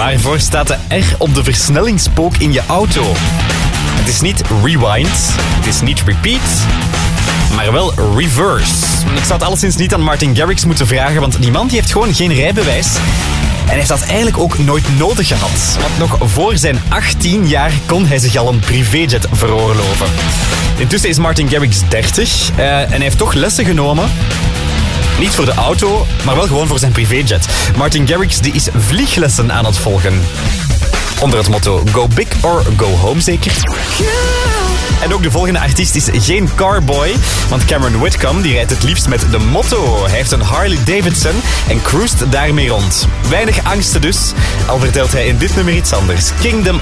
Waarvoor staat de R op de versnellingspook in je auto? Het is niet rewind, het is niet repeat, maar wel reverse. Ik zou het alleszins niet aan Martin Garrix moeten vragen, want die man die heeft gewoon geen rijbewijs. En hij heeft dat eigenlijk ook nooit nodig gehad. Want nog voor zijn 18 jaar kon hij zich al een privéjet veroorloven. Intussen is Martin Garrix 30 en hij heeft toch lessen genomen. Niet voor de auto, maar wel gewoon voor zijn privéjet. Martin Garrix die is vlieglessen aan het volgen. Onder het motto Go Big or Go Home zeker. En ook de volgende artiest is geen carboy, want Cameron Whitcomb die rijdt het liefst met de Motto. Hij heeft een Harley Davidson en cruist daarmee rond. Weinig angsten dus, al vertelt hij in dit nummer iets anders. Kingdom